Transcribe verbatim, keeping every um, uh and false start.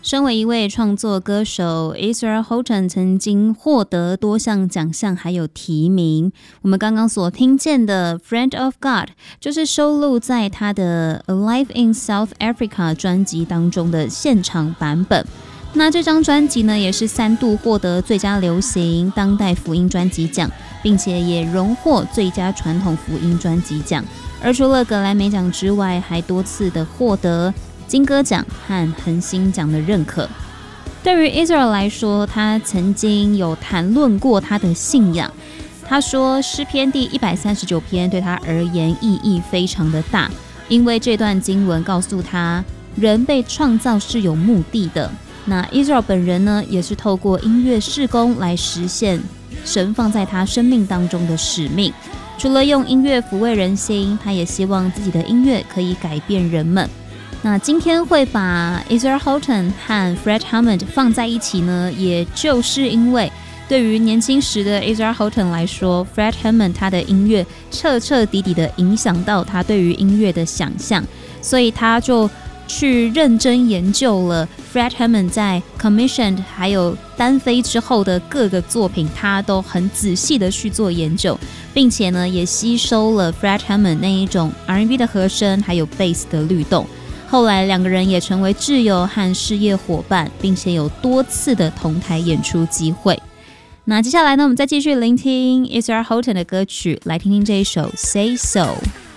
身为一位创作歌手 Israel Houghton 曾经获得多项奖项还有提名。我们刚刚所听见的 Friend of God 就是收录在他的 Alive in South Africa 专辑当中的现场版本。那这张专辑呢，也是三度获得最佳流行当代福音专辑奖，并且也荣获最佳传统福音专辑奖。而除了格莱美奖之外，还多次的获得金歌奖和恒星奖的认可。对于 Israel 来说，他曾经有谈论过他的信仰。他说诗篇第一百三十九篇对他而言意义非常的大，因为这段经文告诉他人被创造是有目的的。那 Israel 本人呢，也是透过音乐事工来实现神放在他生命当中的使命。除了用音乐抚慰人心，他也希望自己的音乐可以改变人们。那今天会把 Israel Houghton 和 Fred Hammond 放在一起呢，也就是因为对于年轻时的 Israel Houghton 来说， Fred Hammond 他的音乐彻彻底底的影响到他对于音乐的想象，所以他就去认真研究了 Fred Hammond 在 commissioned 还有单飞之后的各个作品，他都很仔细的去做研究，并且呢也吸收了 Fred Hammond 那一种 R and B 的和声还有 bass 的律动。后来两个人也成为挚友和事业伙伴，并且有多次的同台演出机会。那接下来呢，我们再继续聆听 Israel Houghton 的歌曲，来听听这一首 Say So。